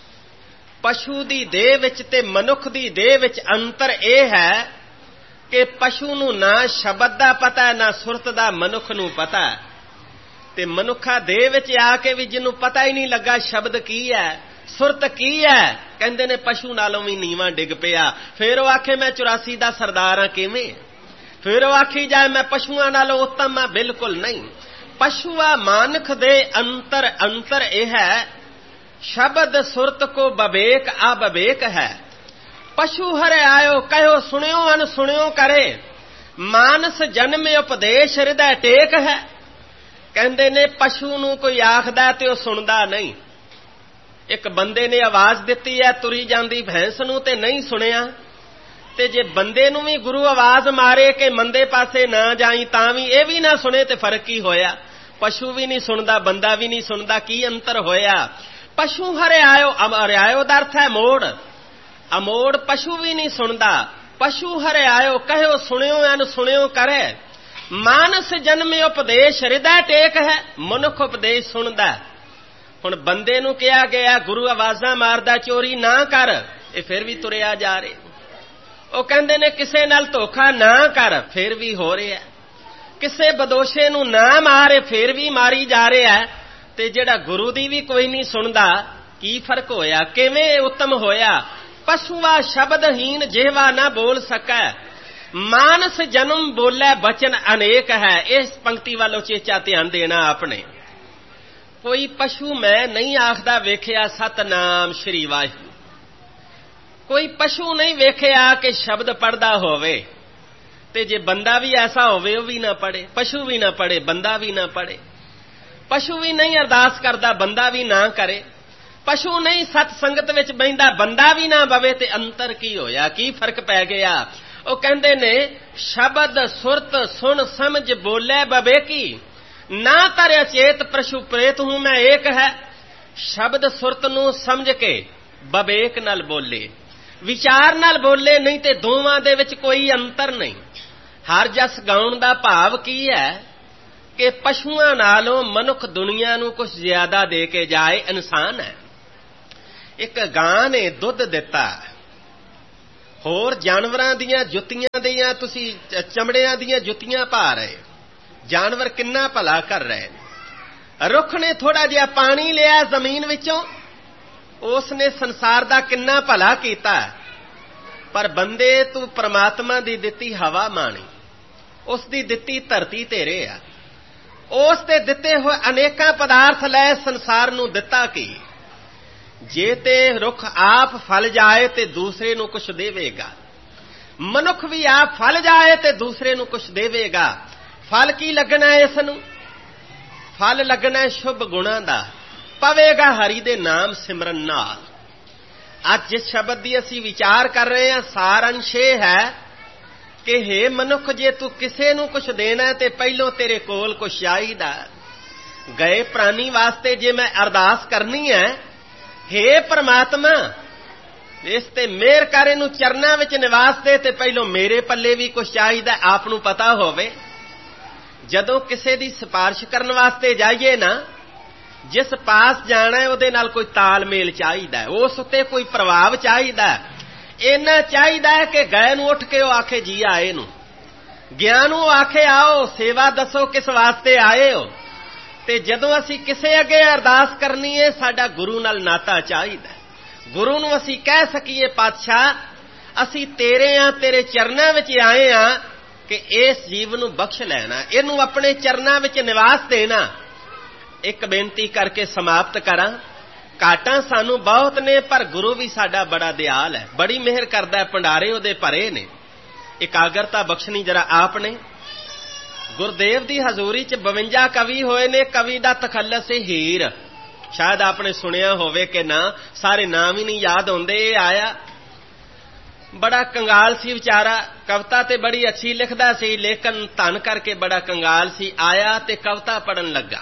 ਪਸ਼ੂ ਦੀ ਦੇਹ ਵਿੱਚ ਤੇ ਮਨੁੱਖ ਦੀ ਦੇਹ ਵਿੱਚ ਅੰਤਰ ਇਹ ਹੈ ਕਿ ਪਸ਼ੂ ਨੂੰ ਨਾ ਸ਼ਬਦ ਦਾ ਪਤਾ, ਨਾ ਸੁਰਤ ਦਾ ਮਨੁੱਖ ਨੂੰ ਪਤਾ। ਤੇ ਮਨੁੱਖਾ ਦੇਹ ਵਿੱਚ ਆ ਕੇ ਵੀ ਜਿਹਨੂੰ ਪਤਾ ਹੀ ਨਹੀਂ ਲੱਗਾ ਸ਼ਬਦ ਕੀ ਹੈ, ਸੁਰਤ ਕੀ ਹੈ, ਕਹਿੰਦੇ ਨੇ ਪਸ਼ੂ ਨਾਲੋਂ ਵੀ ਨੀਵਾਂ ਡਿੱਗ ਪਿਆ। ਫਿਰ ਉਹ ਆਖੇ ਮੈਂ 84 ਦਾ ਸਰਦਾਰ ਹਾਂ, ਕਿਵੇਂ? ਫਿਰ ਉਹ ਆਖੀ ਜਾਏ ਮੈਂ ਪਸ਼ੂਆਂ ਨਾਲੋਂ ਉੱਤਮ ਹਾਂ, ਬਿਲਕੁਲ ਨਹੀਂ। ਪਸ਼ੂਆ ਮਾਨਖ ਦੇ ਅੰਤਰ ਅੰਤਰ ਇਹ ਹੈ, ਸ਼ਬਦ ਸੁਰਤ ਕੋ ਬਵੇਕ ਅਬਵੇਕ ਹੈ। पशु हरे आयो कहो सुनियो अन सुनियो करे, मानस जन्म उपदेश हृदय टेक है। कहते ने पशु नूं कोई आखदा ते ओह सुनदा नहीं। एक बंदे ने आवाज दिती है तुरी जांदी भैंस नूं ते नहीं सुनिया, ते जे बंदे नूं भी गुरु आवाज मारे कि मंदे पासे ना जाई तां भी ये भी ना सुने ते फर्क की होया। पशु भी नहीं सुनदा, बंदा भी नहीं सुनदा, की अंतर होया। पशु हरे आयो, हरे आयो दा अर्थ है मोड़, अमोड़ पशु भी नहीं सुनदा। पशु हरे आयो कहो सुनियो अन सुनियो करे, मानस जन्म उपदेश हृदय टेक है। मनुख उपदेश सुनदा। हुण बंदे नूं कहा गया गुरु आवाजां मारदा चोरी ना कर, ये फिर भी तुरिया जा रहे। ਉਹ ਕਹਿੰਦੇ ਨੇ ਕਿਸੇ ਨਾਲ ਧੋਖਾ ਨਾ ਕਰ, ਫਿਰ ਵੀ ਹੋ ਰਿਹਾ। ਕਿਸੇ ਬਦੋਸ਼ੇ ਨੂੰ ਨਾ ਮਾਰੇ, ਫਿਰ ਵੀ ਮਾਰੀ ਜਾ ਰਿਹਾ। ਤੇ ਜਿਹੜਾ ਗੁਰੂ ਦੀ ਵੀ ਕੋਈ ਨਹੀਂ ਸੁਣਦਾ, ਕੀ ਫਰਕ ਹੋਇਆ? ਕਿਵੇਂ ਉੱਤਮ ਹੋਇਆ? ਪਸ਼ੂਆ ਸ਼ਬਦਹੀਨ ਜਿਹਵਾ ਨਾ ਬੋਲ ਸਕੈ, ਮਾਨਸ ਜਨਮ ਬੋਲੇ ਬਚਨ ਅਨੇਕ ਹੈ। ਇਸ ਪੰਕਤੀ ਵੱਲ ਉਚੇਚਾ ਧਿਆਨ ਦੇਣਾ ਆਪਣੇ। ਕੋਈ ਪਸ਼ੂ ਮੈਂ ਨਹੀਂ ਆਖਦਾ ਵੇਖਿਆ ਸਤਨਾਮ ਸ਼੍ਰੀ ਵਾਹਿਗੁਰੂ। कोई पशु नहीं वेखिया कि शब्द पढ़दा होवे, ते जे बंदा भी ऐसा होवे वो भी ना पढ़े, पशु भी ना पढ़े, बंदा भी ना पढ़े। पशु भी नहीं अरदास करदा, बंदा भी ना करे। पशु नहीं सत संगत विच बहिंदा, बंदा भी ना बवे, ते अंतर की होया? की फर्क पै गया? वो कहंदे ने शब्द सुरत सुन समझ बोले बवेकी, ना तरया चेत पशु प्रेत हूं मैं एक है। शब्द सुरत नूं समझ के बवेक नाल बोले, विचार नाल बोले, नहीं ते दोवां दे विच कोई अंतर नहीं। हर जस गाउण दा भाव की है कि पशुआं नालों मनुख दुनिया नूं कुछ ज्यादा दे के जाए इंसान है। एक गां ने दुध दिता, होर जानवरां दीयां जुत्तियां दीयां तुसीं चमड़ियां दीयां जुत्तियां पा रहे, जानवर किन्ना भला कर रहे। रुख ने थोड़ा जिहा पानी लिया जमीन विचों, उसने संसार दा किन्ना भला कीता। पर बंदे तू परमात्मा दी दिती हवा माणी, उस दी दिती धरती तेरे आ, उस ते दिते होए अनेकां पदार्थ लै संसार नूं दिता की। जे ते रुख आप फल जाए ते दूसरे नूं कुछ देवेगा, मनुख भी आप फल जाए ते दूसरे नूं कुछ देवेगा। फल की लगना है? इस नूं फल लगना है शुभ गुणां दा, पवेगा हरि दे नाम सिमरन नाल। आज जिस शब्द दी असी विचार कर रहे हैं सारंश है कि हे मनुख जे तू किसे नूं कुछ देना है ते पहलों तेरे कोल कुछ चाहीदा। गए प्राणी वास्ते जे मैं अरदास करनी है, हे परमात्मा इस ते मेहर कर, इनू चरना विच निवास दे, ते पहलों मेरे पल्ले भी कुछ चाहीदा। आप नूं पता होवे जदों किसे दी सिफारिश करन वास्ते जाइए ना, जिस पास जाना है उहदे नाल कोई तालमेल चाहिदा है, उस उत्ते कोई प्रभाव चाहिदा है। इन्ना चाहिदा है कि गए नूं उठ के आखे जी आए नूं, गया नूं आखे आओ सेवा दसो किस वास्ते आए हो। ते जदों असी किसे अगे अरदास करनी है, साडा गुरु नाल नाता चाहिदा है। गुरु नूं असी कह सकीए पातशाह असी तेरे आ, तेरे चरनां विच आए आ कि इस जीव नूं बख्श लैना, इहनूं अपने चरनां विच निवास देना। एक बेनती करके समाप्त करा। घाटा सानू बहुत ने, पर गुरु भी साडा बड़ा दयाल है, बड़ी मेहर करदा है, भंडारे उहदे भरे ने। एकाग्रता बख्शनी जरा आपने। गुरदेव दी हजूरी च 52 कवि होए ने। कवि दा तखल्लस है हीर, शायद आपने सुनिया होवे कि ना, सारे नाम ही नहीं याद होंदे। आया बड़ा कंगाल सी विचारा, कविता ते बड़ी अच्छी लिखदा सी, लेकिन धन करके बड़ा कंगाल सी। आया ते कविता पढ़न लगा,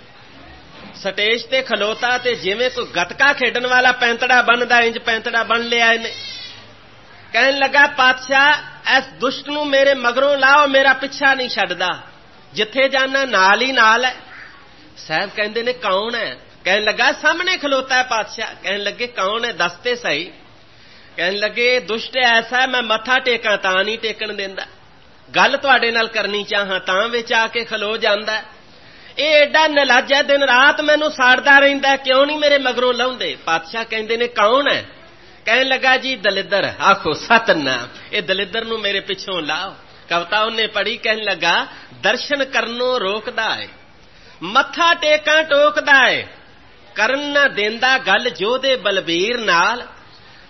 स्टेज ते खलोता ते जिवें कोई गतका खेडन वाला पैंतड़ा बनदा, इंज पैंतड़ा बन लिया इन्हें। कहन लगा पातशाह इस दुष्ट नूं मेरे मगरों लाओ, मेरा पिछा नहीं छड्डदा, जिथे जाना नाल ही नाल है। साहब कहंदे ने कौन है? कहन लगा सामने खलोता है पातशाह। कहन लगे कौन है दसते सही। कहन लगे दुष्ट ऐसा है मैं मत्था टेकां तां नहीं टेकण देंदा, गल तुहाडे नाल करनी चाहां तां विच आके खलो जांदा। ये एडा नलाजा दिन रात मैनू साड़दा रहिंदा, क्यों नहीं मेरे मगरों लाउंदे? पातशाह कहंदे ने कौन है? कहन लगा जी दलिद्र। आखो सतनाम, ये दलिद्र नू मेरे पिछों लाओ। कविता उन्हें पढ़ी। कहन लगा दर्शन करनों रोकदा है, मत्था टेकां टोकदा है, करन ना देंदा गल जोधे बलबीर नाल,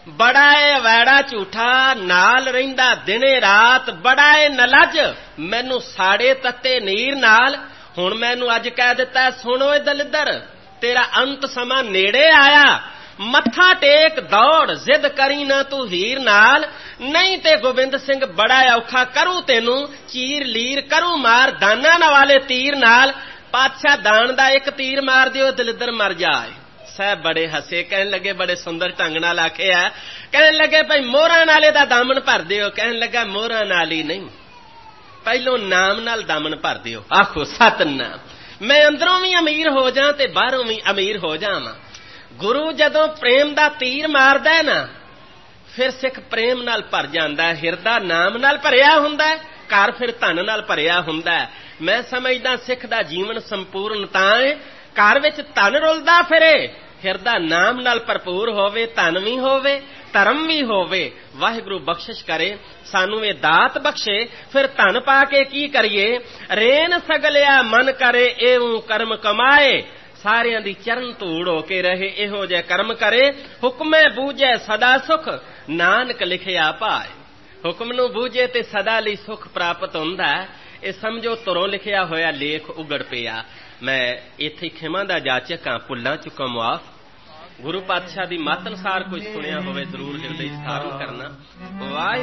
ਬੜਾ ਏ ਵੈੜਾ ਝੂਠਾ ਨਾਲ ਰਹਿੰਦਾ ਦਿਨੇ ਰਾਤ, ਬੜਾ ਏ ਨਲੱਜ ਮੈਨੂੰ ਸਾੜੇ ਤੱਤੇ ਨੀਰ ਨਾਲ। ਹੁਣ ਮੈਨੂੰ ਅੱਜ ਕਹਿ ਦਿੱਤਾ ਸੁਣ ਓਏ ਦਲਿੱਦਰ, ਤੇਰਾ ਅੰਤ ਸਮਾਂ ਨੇੜੇ ਆਇਆ, ਮੱਥਾ ਟੇਕ ਦੌੜ ਜ਼ਿੱਦ ਕਰੀ ਨਾ ਤੂੰ ਹੀਰ ਨਾਲ, ਨਹੀਂ ਤੇ ਗੋਬਿੰਦ ਸਿੰਘ ਬੜਾ ਔਖਾ ਕਰੂ ਤੈਨੂੰ, ਚੀਰ ਲੀਰ ਕਰੂ ਮਾਰ ਦਾਨਾਂ ਵਾਲੇ ਤੀਰ ਨਾਲ। ਪਾਤਸ਼ਾਹ ਦਾਨ ਦਾ ਇੱਕ ਤੀਰ ਮਾਰ ਦਿਓ, ਦਲਿੱਦਰ ਮਰ ਜਾਏ। ਸਾਹਿਬ ਬੜੇ ਹੱਸੇ, ਕਹਿਣ ਲੱਗੇ ਬੜੇ ਸੁੰਦਰ ਢੰਗ ਨਾਲ ਆਖਿਆ, ਕਹਿਣ ਲੱਗੇ ਭਾਈ ਮੋਹਰਾਂ ਨਾਲ ਇਹਦਾ ਦਾਮਨ ਭਰ ਦਿਓ। ਕਹਿਣ ਲੱਗਾ ਮੋਹਰਾਂ ਨਾਲ ਹੀ ਨਹੀਂ, ਪਹਿਲੋਂ ਨਾਮ ਨਾਲ ਦਾਮਨ ਭਰ ਦਿਓ। ਆਖੋ ਸਤਨਾਮ। ਮੈਂ ਅੰਦਰੋਂ ਵੀ ਅਮੀਰ ਹੋ ਜਾ ਤੇ ਬਾਹਰੋਂ ਵੀ ਅਮੀਰ ਹੋ ਜਾਵਾਂ। ਗੁਰੂ ਜਦੋਂ ਪ੍ਰੇਮ ਦਾ ਤੀਰ ਮਾਰਦਾ ਨਾ, ਫਿਰ ਸਿੱਖ ਪ੍ਰੇਮ ਨਾਲ ਭਰ ਜਾਂਦਾ। ਹਿਰਦਾ ਨਾਮ ਨਾਲ ਭਰਿਆ ਹੁੰਦਾ, ਘਰ ਫਿਰ ਧਨ ਨਾਲ ਭਰਿਆ ਹੁੰਦਾ। ਮੈਂ ਸਮਝਦਾ ਸਿੱਖ ਦਾ ਜੀਵਨ ਸੰਪੂਰਨ ਤਾਂ ਹੈ ਘਰ ਵਿੱਚ ਧਨ ਰੁਲਦਾ ਫਿਰੇ, ਹਿਰਦਾ ਨਾਮ ਨਾਲ ਭਰਪੂਰ ਹੋਵੇ, ਧਨ ਵੀ ਹੋਵੇ, ਧਰਮ ਵੀ ਹੋਵੇ। ਵਾਹਿਗੁਰੂ ਬਖਸ਼ਿਸ਼ ਕਰੇ, ਸਾਨੂੰ ਇਹ ਦਾਤ ਬਖਸ਼ੇ। ਫਿਰ ਧਨ ਪਾ ਕੇ ਕੀ ਕਰੀਏ? ਰੇਨ ਸਗਲਿਆ ਮਨ ਕਰੇ ਏਉਂ ਕਰਮ ਕਮਾਏ, ਸਾਰਿਆਂ ਦੀ ਚਰਨ ਧੂੜ ਹੋ ਕੇ ਰਹੇ, ਇਹੋ ਜਿਹੇ ਕਰਮ ਕਰੇ। ਹੁਕਮੇ ਬੂਝੇ ਸਦਾ ਸੁਖ, ਨਾਨਕ ਲਿਖਿਆ ਪਾਏ। ਹੁਕਮ ਨੂੰ ਬੂਝੇ ਤੇ ਸਦਾ ਲਈ ਸੁਖ ਪ੍ਰਾਪਤ ਹੁੰਦਾ। ਇਹ ਸਮਝੋ ਧੁਰੋਂ ਲਿਖਿਆ ਹੋਇਆ ਲੇਖ ਉਗੜ ਪਿਆ। ਮੈਂ ਇੱਥੇ ਖਿਮਾ ਦਾ ਜਾਚਕ ਹਾਂ, ਭੁੱਲਾਂ ਚੁੱਕਾ ਮੁਆਫ। ਗੁਰੂ ਪਾਤਸ਼ਾਹ ਦੀ ਮੱਤ ਅਨੁਸਾਰ ਕੁਝ ਸੁਣਿਆ ਹੋਵੇ ਜ਼ਰੂਰ ਹਿਰਦੇ 'ਚ ਧਾਰਨ ਕਰਨਾ। ਵਾਹਿਗੁਰੂ।